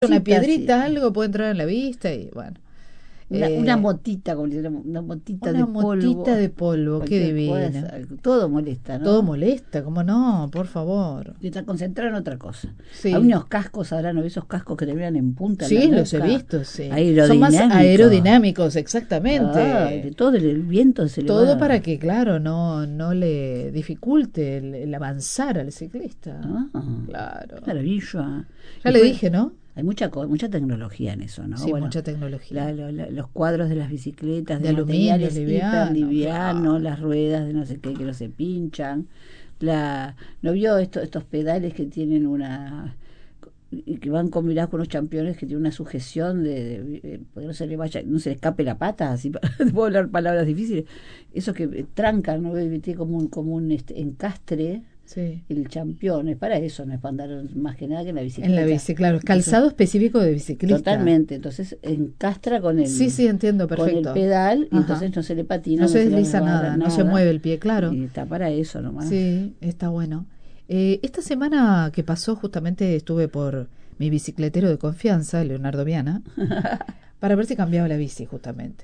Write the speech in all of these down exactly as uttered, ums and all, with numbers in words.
una piedrita, sí. algo puede entrar en la vista y bueno. Una, Eh, una motita, como le dicen, una motita una de motita polvo, de polvo, qué cualquier divina. cosa, todo molesta, Todo ¿no? molesta, ¿cómo no? Por favor. Y está concentrado en otra cosa. Hay Sí, unos cascos ahora, ¿no? Esos cascos que terminan en punta en la sí, los he nuca, visto, sí. Son más aerodinámicos. aerodinámicos, Ah, de exactamente. todo el, el viento se le Todo para va. que, claro, no, no le dificulte el, el avanzar al ciclista. Ah, Claro. qué maravilla. Ya le Después, dije, ¿no? hay mucha co- mucha tecnología en eso, ¿no? Sí, Bueno, mucha tecnología. la- la- la- los cuadros de las bicicletas De de aluminio, materiales hiper liviano, livianos, claro. las ruedas de no sé qué que no se pinchan. La, ¿no vio esto, estos pedales que tienen una y que van combinados con unos championes que tienen una sujeción de, de, de- porque no se le vaya, no se le escape la pata, así para puedo hablar palabras difíciles, esos que eh, trancan, ¿no? Tiene como un, como un este, encastre Sí. el champión, es para eso, no es para andar más que nada que en la En la bicicleta. bici, claro. Es Entonces, calzado específico de biciclista. totalmente, entonces encastra con Sí, el sí, entiendo, con el perfecto. pedal y Ajá. entonces no se le patina, No no se se le desliza resbala nada, no se mueve el pie, claro. y está para eso nomás. Sí, está bueno. Eh, esta semana que pasó, justamente estuve por mi bicicletero de confianza, Leonardo Viana, para ver si cambiaba la bici, justamente.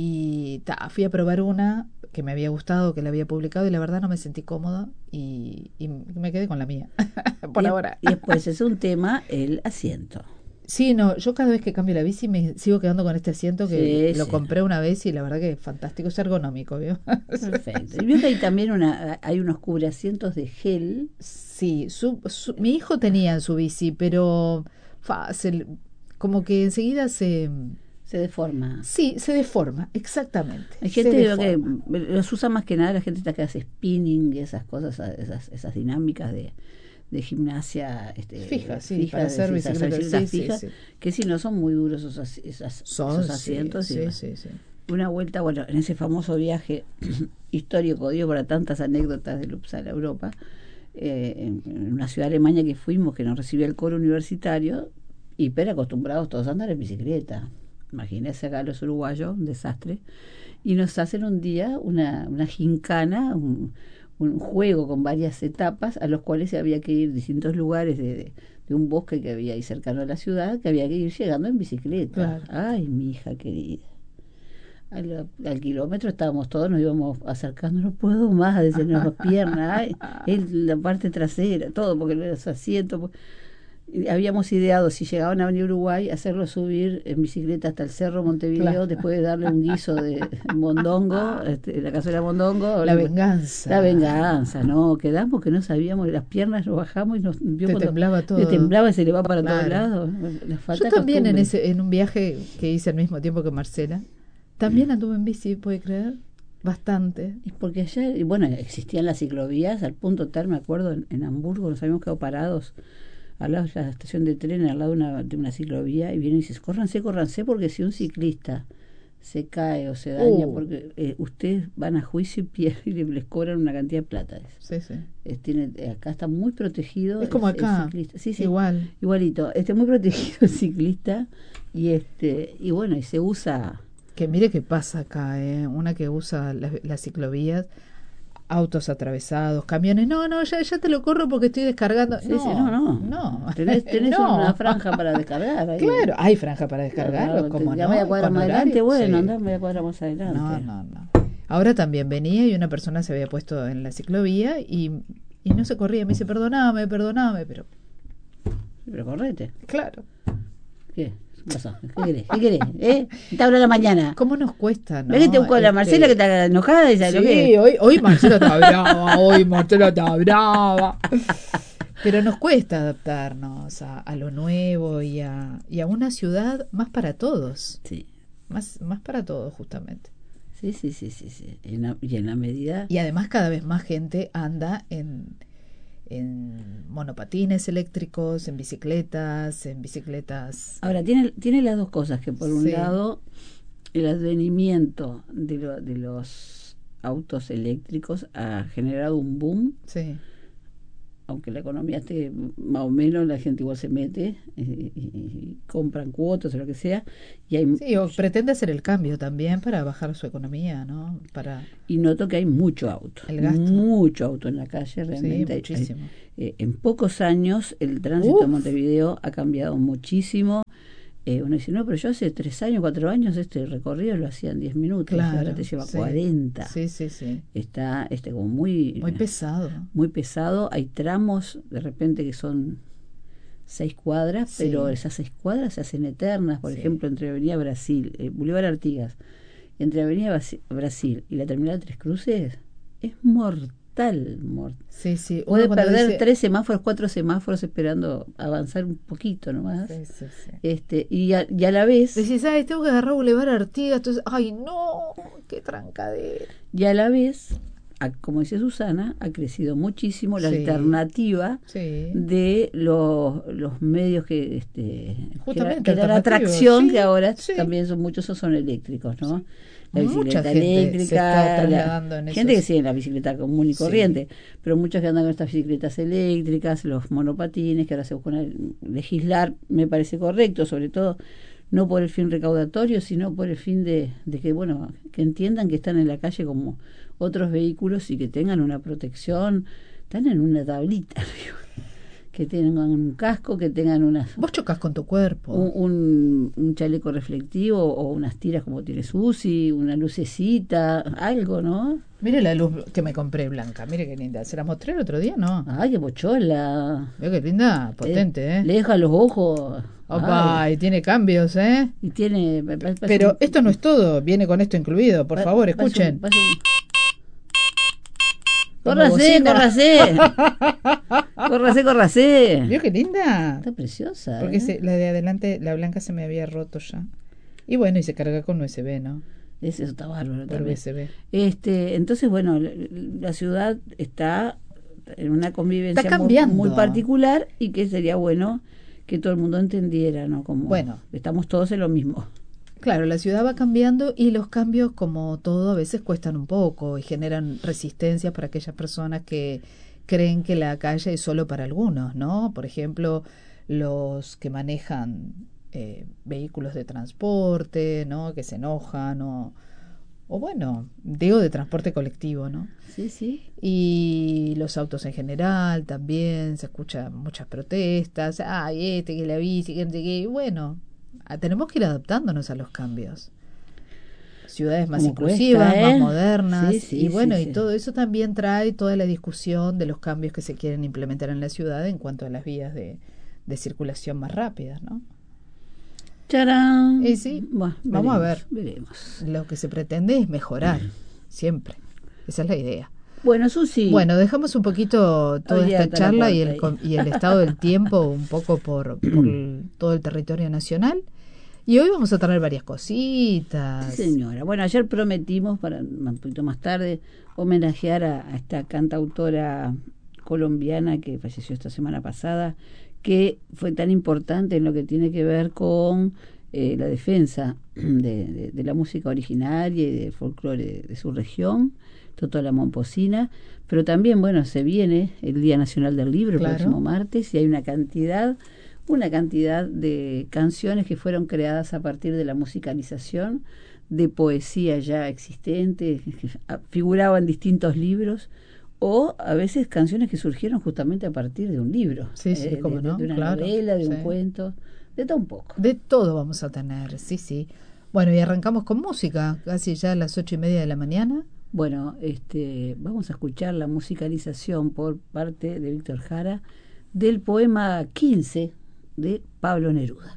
Y ta, fui a probar una que me había gustado, que la había publicado, y la verdad no me sentí cómoda y, y me quedé con la mía, por Y, ahora. y después es un tema el asiento. Sí, no, yo cada vez que cambio la bici me sigo quedando con este asiento que Sí, lo sí. compré una vez y la verdad que es fantástico, es ergonómico, ¿vio? Perfecto. Y veo que hay también una, hay unos cubreasientos de gel. Sí, su, su- mi hijo tenía en su bici, pero fa, se- como que enseguida se... Se deforma. Sí, se deforma, exactamente. Hay Se gente que deforma. los usa más que nada la gente esta que hace spinning y esas cosas, esas, esas dinámicas de, de gimnasia este, Fija, sí, fija, para de hacer esas bicicleta. bicicletas Sí, sí, fijas, sí. que si no son muy duros esos, as- esas, Son, esos sí, asientos. Y sí, bueno, sí, sí. una vuelta, bueno, en ese famoso viaje histórico, digo, para tantas anécdotas de Uppsala, Europa, eh, en, en una ciudad alemana que fuimos, que nos recibía el coro universitario, hiper acostumbrados todos a andar en bicicleta. Imagínense acá los uruguayos, un desastre. Y nos hacen un día una, una gincana, un, un juego con varias etapas, a los cuales había que ir a distintos lugares de, de, de un bosque que había ahí cercano a la ciudad, que había que ir llegando en bicicleta. Claro. Ay, mi hija querida. Al, al kilómetro estábamos todos, nos íbamos acercando, no puedo más, decían las piernas, ay, él, la parte trasera, todo, porque los asientos. Pues, y habíamos ideado, si llegaban a venir Uruguay, hacerlo subir en bicicleta hasta el Cerro Montevideo, Claro. después de darle un guiso de mondongo, este, la cazuela mondongo. La venganza. La venganza, no, quedamos que no sabíamos, las piernas nos bajamos y nos vio Te cuando temblaba todo. te temblaba y se le va para Claro. todos lados. La falta Yo también de en costumbre. ese en un viaje que hice al mismo tiempo que Marcela, también anduve en bici, ¿puede creer? Bastante. Y porque allá, y bueno, existían las ciclovías al punto tal, me acuerdo, en, en Hamburgo nos habíamos quedado parados al lado de la estación de tren, al lado de una, de una ciclovía, y vienen y dicen, córranse, córranse, porque si un ciclista se cae o se daña, Uh. porque eh, ustedes van a juicio y pierden y les cobran una cantidad de plata. Sí, sí. Es, tiene, acá está muy protegido Es como el, el acá, ciclista. Sí, sí, igual. igualito, está muy protegido el ciclista, y este y bueno, y se usa... Que mire qué pasa acá, ¿eh? Una que usa las, las ciclovías, autos atravesados, camiones. No, no, ya, ya te lo corro porque estoy descargando. Sí, no, sí, no, no. no. Tenés, tenés No. una franja para descargar ahí. Claro, hay franja para descargarlo, Claro, como ya no. media cuadra Con más horario, adelante, bueno, sí. andá media cuadra más adelante. No, no, no. Ahora también venía y una persona se había puesto en la ciclovía y, y no se corría. Me dice, perdoname, perdoname, pero Pero correte. claro. ¿Qué? ¿Qué pasó? ¿Qué querés? ¿Qué querés? ¿Eh? Te hablo a la mañana. ¿Cómo nos cuesta, no? ¿Ves que te buscó la Este, Marcela que está enojada y sabe lo Sí, que? hoy, hoy Marcela está brava, hoy Marcela está brava. Pero nos cuesta adaptarnos a, a lo nuevo y a, y a una ciudad más para todos. Sí. Más, más para todos, justamente. Sí, sí, sí, sí, sí. En la- y en la medida... Y además cada vez más gente anda en, en monopatines eléctricos, en bicicletas, en bicicletas. Ahora, tiene, tiene las dos cosas, que por un Sí. lado, el advenimiento de, lo- de los autos eléctricos ha generado un boom, Sí, aunque la economía esté más o menos, la gente igual se mete, eh, y, compran cuotas o lo que sea, y hay Sí, o pretende hacer el cambio también para bajar su economía, ¿no? Para y noto que hay mucho auto, el gasto. mucho auto en la calle, realmente. Sí, hay- muchísimo. hay- eh, en pocos años el tránsito Uf. en Montevideo ha cambiado muchísimo. Eh, uno dice, no, pero yo hace tres años, cuatro años este recorrido lo hacía en diez minutos, Claro, ahora te lleva sí. cuarenta. Sí, sí, sí. Está este como muy, Muy pesado. muy pesado. Hay tramos de repente que son seis cuadras, Sí. pero esas seis cuadras se hacen eternas. Por Sí. ejemplo, entre Avenida Brasil, eh, Boulevard Artigas, entre Avenida Basi- Brasil y la terminal Tres Cruces, es mortal, mortal. Sí, sí. Uno Puede cuando perder dice- tres semáforos, cuatro semáforos esperando avanzar un poquito nomás. Sí, sí, sí. Este, y, a, y a la vez, Decís, ay, tengo que agarrar Boulevard Artigas, entonces, ay, no, qué trancadera. y a la vez, a- como dice Susana, ha crecido muchísimo la Sí. alternativa Sí. de los, los medios que, este, que era, Justamente, que era la alternativos, atracción, sí, que ahora sí. también son muchos son eléctricos, ¿no? La Mucha bicicleta gente se eléctrica, está la- trasladando en gente esos- que sigue la bicicleta común y Sí. corriente, pero muchos que andan con estas bicicletas eléctricas, los monopatines, que ahora se buscan a legislar, me parece correcto, sobre todo no por el fin recaudatorio, sino por el fin de, de que, bueno, que entiendan que están en la calle como otros vehículos y que tengan una protección, están en una tablita, digo, que tengan un casco, que tengan unas, Vos chocas con tu cuerpo. un, un, un chaleco reflectivo o unas tiras como tiene Susi, una lucecita, algo, ¿no? Mire la luz que me compré blanca, mire qué linda. ¿Se la mostré el otro día? No. Ay, qué bochola. Mira qué linda, potente, ¿eh? Le deja los ojos. Opa, Ay, y tiene cambios, ¿eh? y tiene... pa- pa- pasa Pero un- esto no es todo, viene con esto incluido, por pa- favor, pasa un- escuchen. pasa un- Como ¡Córrase, bocina. córrase! ¡Córrase, córrase! ¿Vio qué linda? Está preciosa. Porque ¿eh? se- la de adelante, la blanca se me había roto ya. Y bueno, y se carga con U S B, ¿no? Ese eso está bárbaro Por también. U S B. Este, entonces, bueno, la, la ciudad está en una convivencia Está muy, cambiando. muy particular y que sería bueno que todo el mundo entendiera, ¿no? Como Bueno. estamos todos en lo mismo. Claro, la ciudad va cambiando y los cambios, como todo, a veces cuestan un poco y generan resistencia para aquellas personas que creen que la calle es solo para algunos, ¿no? Por ejemplo, los que manejan eh, vehículos de transporte, ¿no? Que se enojan o, o bueno, digo de transporte colectivo, ¿no? Sí, sí. Y los autos en general también, se escuchan muchas protestas, ay, este que la bici, que no sé qué, y bueno, a- tenemos que ir adaptándonos a los cambios. Ciudades más Como inclusivas, cuesta, ¿eh? más modernas, Sí, sí, y bueno, sí, y sí. todo eso también trae toda la discusión de los cambios que se quieren implementar en la ciudad en cuanto a las vías de, de circulación más rápidas, ¿no? ¡Charán! Y sí, Bueno, vamos a veremos, ver. Veremos. Lo que se pretende es mejorar, siempre. Esa es la idea. Bueno, Susi. Bueno, dejamos un poquito toda Olvídate esta la charla y puerta el, ahí. com- y el estado del tiempo un poco por, por el- todo el territorio nacional. Y hoy vamos a traer varias cositas. Sí, señora. Bueno, ayer prometimos, para un poquito más tarde, homenajear a, a esta cantautora colombiana que falleció esta semana pasada, que fue tan importante en lo que tiene que ver con eh, la defensa de, de- de la música originaria y del folclore de, de su región, Totola Momposina, pero también, bueno, se viene el Día Nacional del Libro Claro. el próximo martes y hay una cantidad una cantidad de canciones que fueron creadas a partir de la musicalización de poesía ya existente, que figuraban en distintos libros, o a veces canciones que surgieron justamente a partir de un libro, Sí, sí, eh, cómo de, no, de una claro, novela, de sí. un cuento, de todo un poco. De todo vamos a tener, sí, sí. Bueno, y arrancamos con música, casi ya a las ocho y media de la mañana. Bueno, este, vamos a escuchar la musicalización por parte de Víctor Jara del poema quince de Pablo Neruda.